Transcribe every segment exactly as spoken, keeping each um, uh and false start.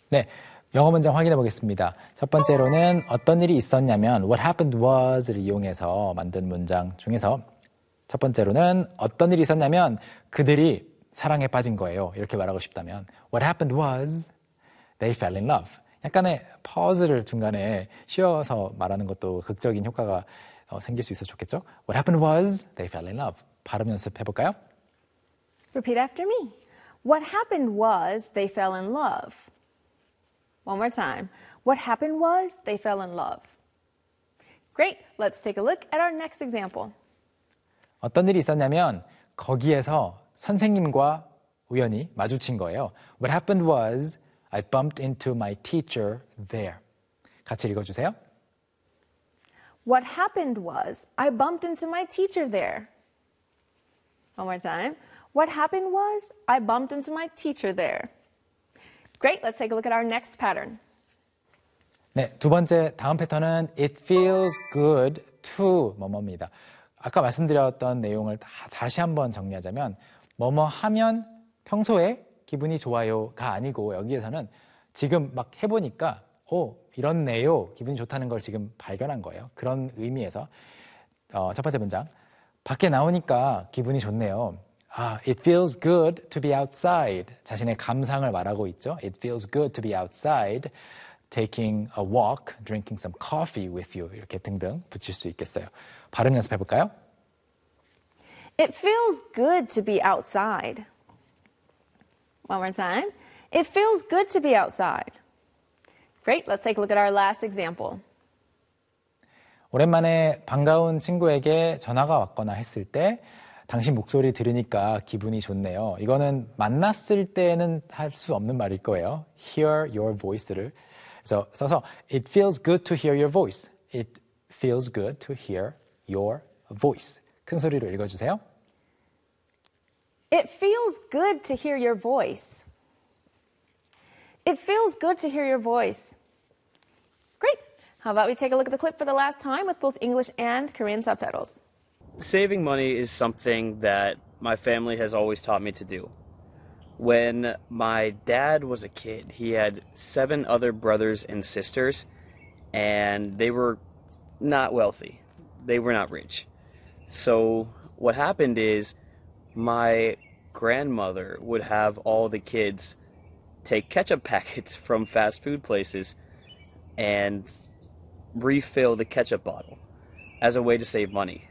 네, 영어 문장 확인해 보겠습니다. 첫 번째로는 어떤 일이 있었냐면 What happened was를 이용해서 만든 문장 중에서 첫 번째로는 어떤 일이 있었냐면 그들이 사랑에 빠진 거예요. 이렇게 말하고 싶다면 What happened was they fell in love. 약간의 pause를 중간에 쉬어서 말하는 것도 극적인 효과가 어, 생길 수 있어서 좋겠죠? What happened was they fell in love. 발음 연습해 볼까요? Repeat after me. What happened was they fell in love. One more time. What happened was they fell in love. Great. Let's take a look at our next example. 어떤 일이 있었냐면 거기에서 선생님과 우연히 마주친 거예요. What happened was I bumped into my teacher there. 같이 읽어주세요. What happened was I bumped into my teacher there. One more time. What happened was I bumped into my teacher there. Great. Let's take a look at our next pattern. 네, 두 번째 다음 패턴은 It feels good to 뭐뭐입니다. 아까 말씀드렸던 내용을 다, 다시 한번 정리하자면 뭐뭐 하면 평소에 기분이 좋아요가 아니고 여기에서는 지금 막 해보니까 오 이렇네요. 기분이 좋다는 걸 지금 발견한 거예요. 그런 의미에서 어, 첫 번째 문장 밖에 나오니까 기분이 좋네요. 아, it feels good to be outside. 자신의 감상을 말하고 있죠. It feels good to be outside. Taking a walk, drinking some coffee with you. 이렇게 등등 붙일 수 있겠어요. 발음 연습해 볼까요? It feels good to be outside. One more time. It feels good to be outside. Great. Let's take a look at our last example. 오랜만에 반가운 친구에게 전화가 왔거나 했을 때 당신 목소리 들으니까 기분이 좋네요. 이거는 만났을 때는 할 수 없는 말일 거예요. Hear your voice를 그래서 써서 It feels good to hear your voice. It feels good to hear your voice. 큰 소리로 읽어주세요. It feels good to hear your voice. It feels good to hear your voice. Great. How about we take a look at the clip for the last time with both English and Korean subtitles. Saving money is something that my family has always taught me to do. When my dad was a kid, he had seven other brothers and sisters, and they were not wealthy. They were not rich. So what happened is my grandmother would have all the kids take ketchup packets from fast food places and refill the ketchup bottle as a way to save money.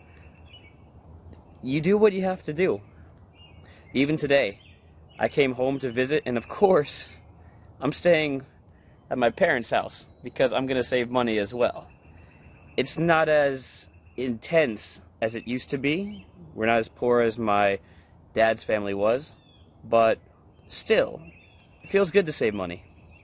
You do what you have to do. Even today, I came home to visit, and of course, I'm staying at my parents' house because I'm going to save money as well. It's not as intense as it used to be. We're not as poor as my dad's family was, but still, it feels good to save money.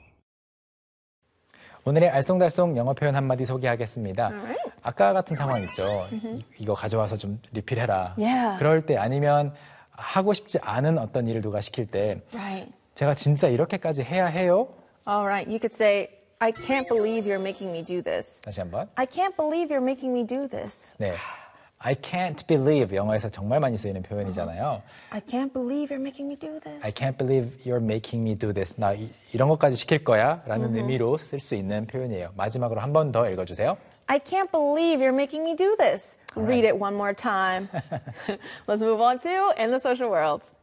오늘의 알쏭달쏭 영어 표현 한마디 소개하겠습니다. Alright. 아까 같은 상황 있죠. Mm-hmm. 이, 이거 가져와서 좀 리필해라. Yeah. 그럴 때 아니면 하고 싶지 않은 어떤 일을 누가 시킬 때 Right. 제가 진짜 이렇게까지 해야 해요? All right. You could say, I can't believe you're making me do this. 다시 한번. I can't believe you're making me do this. 네. I can't believe 영어에서 정말 많이 쓰이는 표현이잖아요. I can't believe you're making me do this. I can't believe you're making me do this. 나 이, 이런 것까지 시킬 거야 라는 mm-hmm. 의미로 쓸 수 있는 표현이에요. 마지막으로 한 번 더 읽어주세요. I can't believe you're making me do this. All Read right. it one more time. Let's move on to In the Social World.